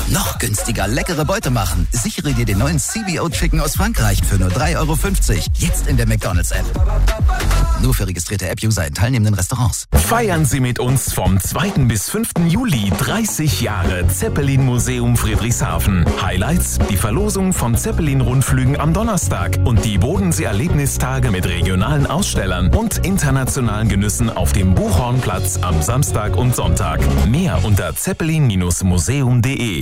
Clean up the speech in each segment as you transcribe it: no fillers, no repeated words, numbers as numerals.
Noch günstiger leckere Beute machen. Sichere dir den neuen CBO Chicken aus Frankreich für nur 3,50 €. Jetzt in der McDonald's-App. Nur für registrierte App-User in teilnehmenden Restaurants. Feiern Sie mit uns vom 2. bis 5. Juli 30 Jahre Zeppelin-Museum Friedrichshafen. Highlights: die Verlosung von Zeppelin-Rundflügen am Donnerstag und die Bodensee-Erlebnistage mit regionalen Ausstellern und internationalen Genüssen auf dem Buchhornplatz am Samstag und Sonntag. Mehr unter zeppelin-museum.de.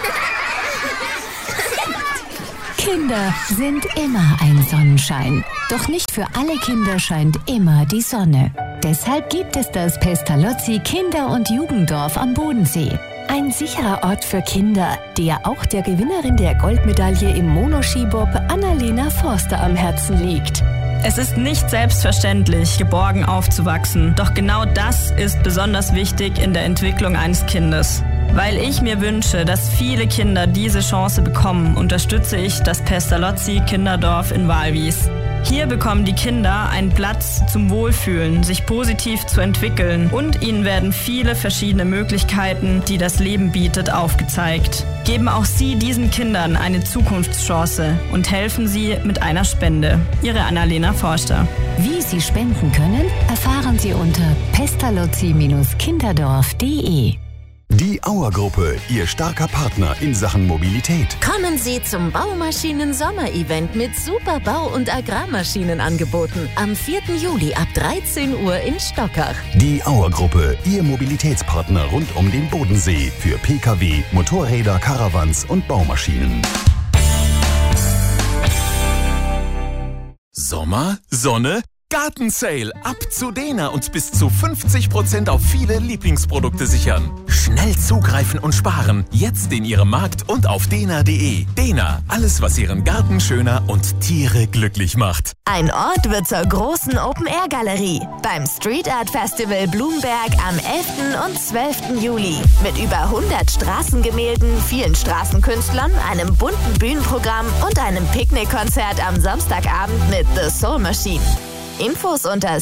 Kinder sind immer ein Sonnenschein. Doch nicht für alle Kinder scheint immer die Sonne. Deshalb gibt es das Pestalozzi Kinder- und Jugenddorf am Bodensee. Ein sicherer Ort für Kinder, der auch der Gewinnerin der Goldmedaille im Monoskibob Annalena Forster am Herzen liegt. Es ist nicht selbstverständlich, geborgen aufzuwachsen. Doch genau das ist besonders wichtig in der Entwicklung eines Kindes. Weil ich mir wünsche, dass viele Kinder diese Chance bekommen, unterstütze ich das Pestalozzi Kinderdorf in Walwies. Hier bekommen die Kinder einen Platz zum Wohlfühlen, sich positiv zu entwickeln und ihnen werden viele verschiedene Möglichkeiten, die das Leben bietet, aufgezeigt. Geben auch Sie diesen Kindern eine Zukunftschance und helfen Sie mit einer Spende. Ihre Annalena Forster. Wie Sie spenden können, erfahren Sie unter pestalozzi-kinderdorf.de. Die Auer-Gruppe, Ihr starker Partner in Sachen Mobilität. Kommen Sie zum Baumaschinen-Sommer-Event mit super Bau- und Agrarmaschinenangeboten am 4. Juli ab 13 Uhr in Stockach. Die Auer-Gruppe, Ihr Mobilitätspartner rund um den Bodensee für Pkw, Motorräder, Caravans und Baumaschinen. Sommer, Sonne, Gartensale. Ab zu Dena und bis zu 50% auf viele Lieblingsprodukte sichern. Schnell zugreifen und sparen. Jetzt in Ihrem Markt und auf dena.de. Dena, alles was Ihren Garten schöner und Tiere glücklich macht. Ein Ort wird zur großen Open-Air-Galerie beim Street Art Festival Blumberg am 11. und 12. Juli. Mit über 100 Straßengemälden, vielen Straßenkünstlern, einem bunten Bühnenprogramm und einem Picknickkonzert am Samstagabend mit The Soul Machine. Infos unter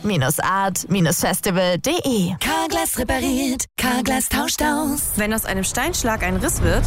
street-art-festival.de. Carglass repariert, Carglass tauscht aus. Wenn aus einem Steinschlag ein Riss wird,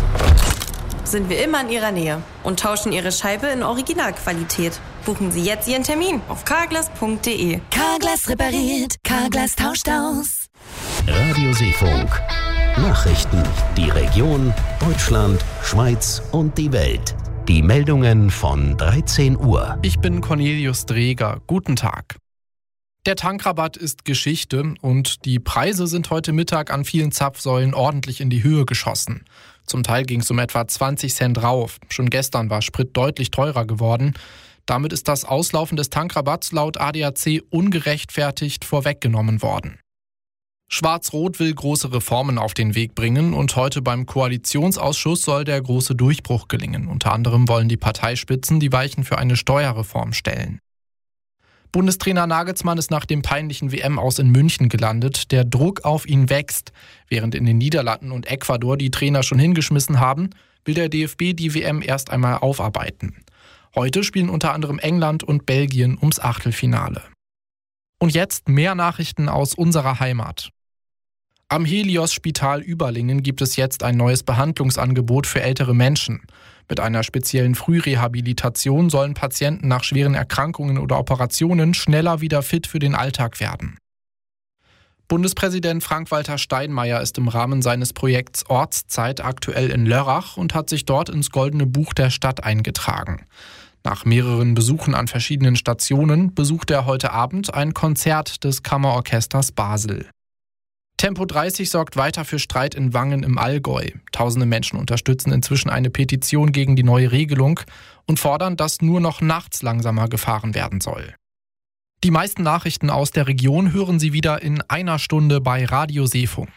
sind wir immer in Ihrer Nähe und tauschen Ihre Scheibe in Originalqualität. Buchen Sie jetzt Ihren Termin auf carglass.de. Carglass repariert, Carglass tauscht aus. Radio Seefunk. Nachrichten, die Region, Deutschland, Schweiz und die Welt. Die Meldungen von 13 Uhr. Ich bin Cornelius Dreger. Guten Tag. Der Tankrabatt ist Geschichte und die Preise sind heute Mittag an vielen Zapfsäulen ordentlich in die Höhe geschossen. Zum Teil ging es um etwa 20 Cent rauf. Schon gestern war Sprit deutlich teurer geworden. Damit ist das Auslaufen des Tankrabatts laut ADAC ungerechtfertigt vorweggenommen worden. Schwarz-Rot will große Reformen auf den Weg bringen und heute beim Koalitionsausschuss soll der große Durchbruch gelingen. Unter anderem wollen die Parteispitzen die Weichen für eine Steuerreform stellen. Bundestrainer Nagelsmann ist nach dem peinlichen WM-Aus in München gelandet. Der Druck auf ihn wächst. Während in den Niederlanden und Ecuador die Trainer schon hingeschmissen haben, will der DFB die WM erst einmal aufarbeiten. Heute spielen unter anderem England und Belgien ums Achtelfinale. Und jetzt mehr Nachrichten aus unserer Heimat. Am Helios-Spital Überlingen gibt es jetzt ein neues Behandlungsangebot für ältere Menschen. Mit einer speziellen Frührehabilitation sollen Patienten nach schweren Erkrankungen oder Operationen schneller wieder fit für den Alltag werden. Bundespräsident Frank-Walter Steinmeier ist im Rahmen seines Projekts Ortszeit aktuell in Lörrach und hat sich dort ins Goldene Buch der Stadt eingetragen. Nach mehreren Besuchen an verschiedenen Stationen besucht er heute Abend ein Konzert des Kammerorchesters Basel. Tempo 30 sorgt weiter für Streit in Wangen im Allgäu. Tausende Menschen unterstützen inzwischen eine Petition gegen die neue Regelung und fordern, dass nur noch nachts langsamer gefahren werden soll. Die meisten Nachrichten aus der Region hören Sie wieder in einer Stunde bei Radio Seefunk.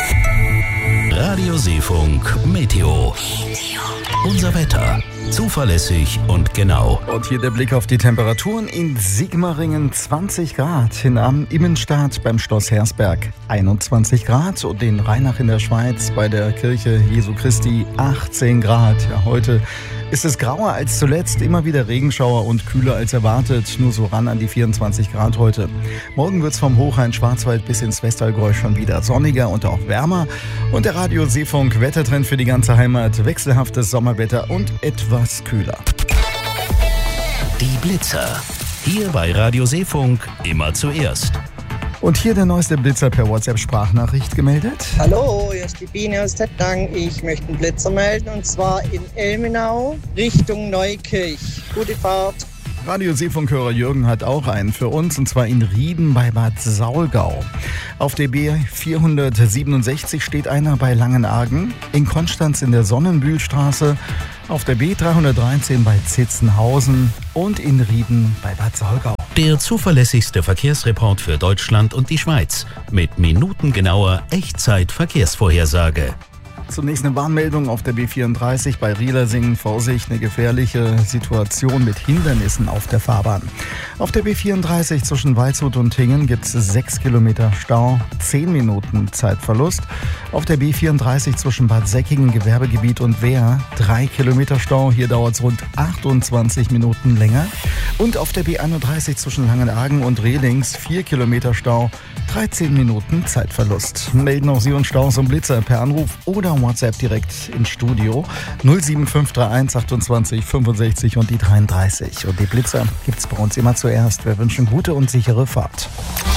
Radio Seefunk Meteo. Unser Wetter. Zuverlässig und genau. Und hier der Blick auf die Temperaturen in Sigmaringen: 20 Grad, in am Immenstadt beim Schloss Hersberg 21 Grad und in Rheinach in der Schweiz bei der Kirche Jesu Christi 18 Grad. Ja, heute ist es grauer als zuletzt, immer wieder Regenschauer und kühler als erwartet, nur so ran an die 24 Grad heute. Morgen wird es vom Hochrhein-Schwarzwald bis ins Westallgäu schon wieder sonniger und auch wärmer. Und der Radio Seefunk Wettertrend für die ganze Heimat, wechselhaftes Sommerwetter und etwas kühler. Die Blitzer. Hier bei Radio Seefunk immer zuerst. Und hier der neueste Blitzer per WhatsApp-Sprachnachricht gemeldet. Hallo, hier ist die Biene aus Tettnang. Ich möchte einen Blitzer melden und zwar in Ilmenau Richtung Neukirch. Gute Fahrt. Radio Seefunkhörer Jürgen hat auch einen für uns, und zwar in Rieden bei Bad Saulgau. Auf der B467 steht einer bei Langenargen, in Konstanz in der Sonnenbühlstraße, auf der B313 bei Zitzenhausen und in Rieden bei Bad Saulgau. Der zuverlässigste Verkehrsreport für Deutschland und die Schweiz mit minutengenauer Echtzeit-Verkehrsvorhersage. Zunächst eine Warnmeldung auf der B34 bei Rielersingen. Vorsicht, eine gefährliche Situation mit Hindernissen auf der Fahrbahn. Auf der B34 zwischen Waldshut und Tingen gibt es 6 Kilometer Stau, 10 Minuten Zeitverlust. Auf der B34 zwischen Bad Säckingen, Gewerbegebiet und Wehr 3 Kilometer Stau. Hier dauert es rund 28 Minuten länger. Und auf der B31 zwischen Langenargen und Rehlings 4 Kilometer Stau, 13 Minuten Zeitverlust. Melden auch Sie uns Staus und Blitzer per Anruf oder WhatsApp direkt ins Studio 07531 28 65 und die 33. Und die Blitzer gibt's bei uns immer zuerst. Wir wünschen gute und sichere Fahrt.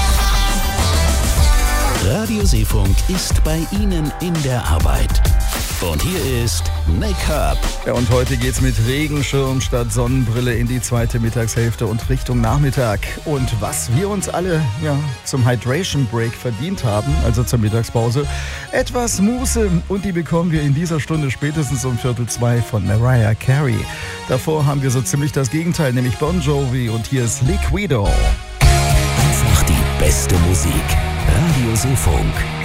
Radio Seefunk ist bei Ihnen in der Arbeit. Und hier ist Make-up. Ja, und heute geht's mit Regenschirm statt Sonnenbrille in die zweite Mittagshälfte und Richtung Nachmittag. Und was wir uns alle zum Hydration Break verdient haben, also zur Mittagspause, etwas Muße. Und die bekommen wir in dieser Stunde spätestens um 1:45 von Mariah Carey. Davor haben wir so ziemlich das Gegenteil, nämlich Bon Jovi. Und hier ist Liquido. Einfach die beste Musik. Radio Seefunk.